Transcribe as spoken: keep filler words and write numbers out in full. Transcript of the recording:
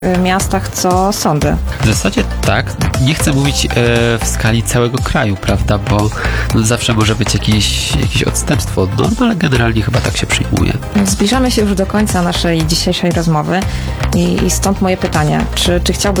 miastach, co sądy. W zasadzie tak. Nie chcę mówić e, w skali całego kraju, prawda, bo no, zawsze może być jakieś, jakieś odstępstwo od norm, ale generalnie chyba tak się przyjmuje. Zbliżamy się już do końca naszej dzisiejszej rozmowy i, i stąd moje pytanie. Czy, czy chciałbyś